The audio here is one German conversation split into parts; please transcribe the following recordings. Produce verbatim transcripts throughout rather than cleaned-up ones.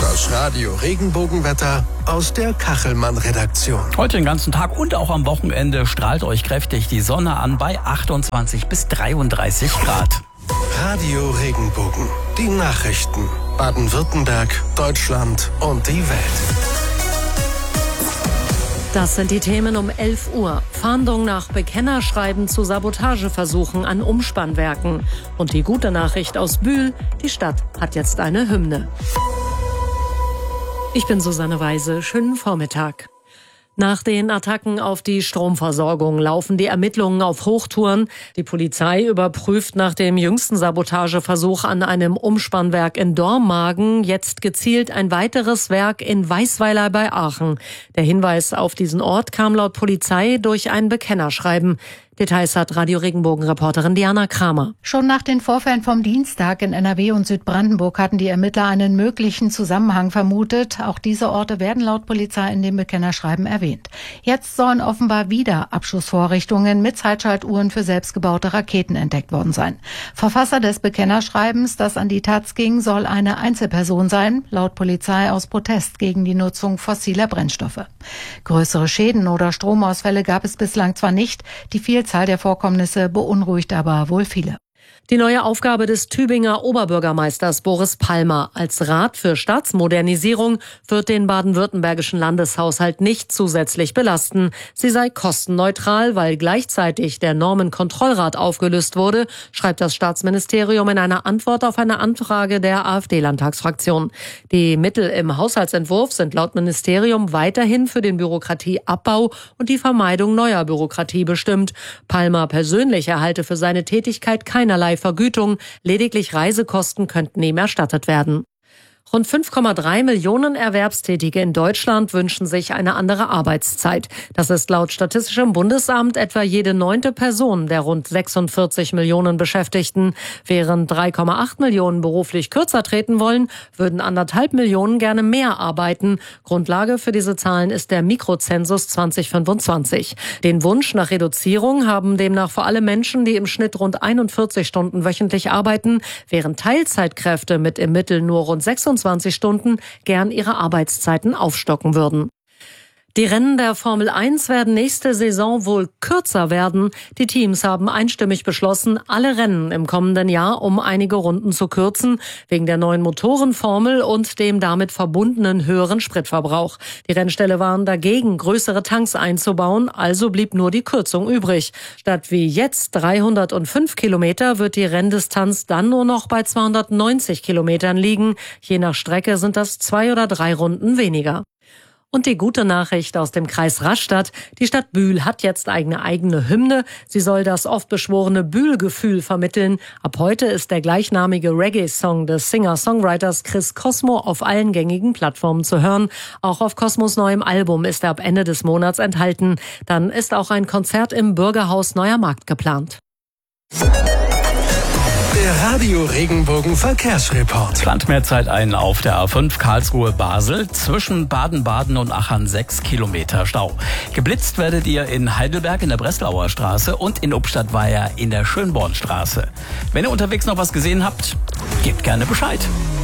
Das Radio Regenbogenwetter aus der Kachelmann-Redaktion. Heute den ganzen Tag und auch am Wochenende strahlt euch kräftig die Sonne an bei achtundzwanzig bis dreiunddreißig Grad. Radio Regenbogen. Die Nachrichten. Baden-Württemberg, Deutschland und die Welt. Das sind die Themen um elf Uhr. Fahndung nach Bekennerschreiben zu Sabotageversuchen an Umspannwerken. Und die gute Nachricht aus Bühl, die Stadt hat jetzt eine Hymne. Ich bin Susanne Weise, schönen Vormittag. Nach den Attacken auf die Stromversorgung laufen die Ermittlungen auf Hochtouren. Die Polizei überprüft nach dem jüngsten Sabotageversuch an einem Umspannwerk in Dormagen jetzt gezielt ein weiteres Werk in Weisweiler bei Aachen. Der Hinweis auf diesen Ort kam laut Polizei durch ein Bekennerschreiben. Details hat Radio Regenbogen-Reporterin Diana Kramer. Schon nach den Vorfällen vom Dienstag in N R W und Südbrandenburg hatten die Ermittler einen möglichen Zusammenhang vermutet. Auch diese Orte werden laut Polizei in dem Bekennerschreiben erwähnt. Jetzt sollen offenbar wieder Abschussvorrichtungen mit Zeitschaltuhren für selbstgebaute Raketen entdeckt worden sein. Verfasser des Bekennerschreibens, das an die Taz ging, soll eine Einzelperson sein, laut Polizei aus Protest gegen die Nutzung fossiler Brennstoffe. Größere Schäden oder Stromausfälle gab es bislang zwar nicht, die Vielzahl Zahl der Vorkommnisse beunruhigt aber wohl viele. Die neue Aufgabe des Tübinger Oberbürgermeisters Boris Palmer als Rat für Staatsmodernisierung wird den baden-württembergischen Landeshaushalt nicht zusätzlich belasten. Sie sei kostenneutral, weil gleichzeitig der Normenkontrollrat aufgelöst wurde, schreibt das Staatsministerium in einer Antwort auf eine Anfrage der AfD-Landtagsfraktion. Die Mittel im Haushaltsentwurf sind laut Ministerium weiterhin für den Bürokratieabbau und die Vermeidung neuer Bürokratie bestimmt. Palmer persönlich erhalte für seine Tätigkeit keinerlei Vergütung, lediglich Reisekosten könnten ihm erstattet werden. Rund fünf Komma drei Millionen Erwerbstätige in Deutschland wünschen sich eine andere Arbeitszeit. Das ist laut Statistischem Bundesamt etwa jede neunte Person der rund sechsundvierzig Millionen Beschäftigten. Während drei Komma acht Millionen beruflich kürzer treten wollen, würden anderthalb Millionen gerne mehr arbeiten. Grundlage für diese Zahlen ist der Mikrozensus zwanzig fünfundzwanzig. Den Wunsch nach Reduzierung haben demnach vor allem Menschen, die im Schnitt rund einundvierzig Stunden wöchentlich arbeiten, während Teilzeitkräfte mit im Mittel nur rund sechsundzwanzig Stunden gern ihre Arbeitszeiten aufstocken würden. Die Rennen der Formel eins werden nächste Saison wohl kürzer werden. Die Teams haben einstimmig beschlossen, alle Rennen im kommenden Jahr um einige Runden zu kürzen, wegen der neuen Motorenformel und dem damit verbundenen höheren Spritverbrauch. Die Rennställe waren dagegen, größere Tanks einzubauen, also blieb nur die Kürzung übrig. Statt wie jetzt dreihundertfünf Kilometer wird die Renndistanz dann nur noch bei zweihundertneunzig Kilometern liegen. Je nach Strecke sind das zwei oder drei Runden weniger. Und die gute Nachricht aus dem Kreis Rastatt. Die Stadt Bühl hat jetzt eine eigene Hymne. Sie soll das oft beschworene Bühl-Gefühl vermitteln. Ab heute ist der gleichnamige Reggae-Song des Singer-Songwriters Chris Cosmo auf allen gängigen Plattformen zu hören. Auch auf Cosmos neuem Album ist er ab Ende des Monats enthalten. Dann ist auch ein Konzert im Bürgerhaus Neuer Markt geplant. Der Radio Regenbogen Verkehrsreport. Plant mehr Zeit ein auf der A fünf Karlsruhe-Basel. Zwischen Baden-Baden und Achern sechs Kilometer Stau. Geblitzt werdet ihr in Heidelberg in der Breslauer Straße und in Ubstadtweier in der Schönbornstraße. Wenn ihr unterwegs noch was gesehen habt, gebt gerne Bescheid.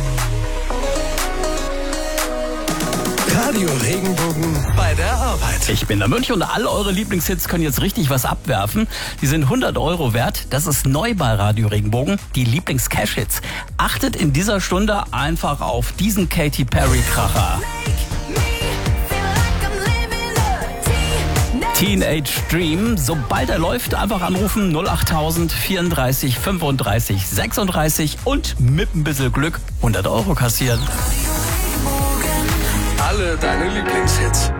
Radio Regenbogen bei der Arbeit. Ich bin der Mönch und all eure Lieblingshits können jetzt richtig was abwerfen. Die sind hundert Euro wert. Das ist neu bei Radio Regenbogen. Die Lieblings-Cash-Hits. Achtet in dieser Stunde einfach auf diesen Katy Perry-Kracher. Teenage Dream. Sobald er läuft, einfach anrufen null achttausend vierunddreißig fünfunddreißig sechsunddreißig und mit ein bisschen Glück hundert Euro kassieren. Alle deine Lieblingshits.